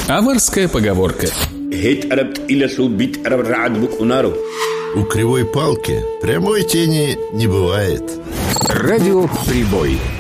Аварская поговорка. У кривой палки прямой тени не бывает. Радио «Прибой».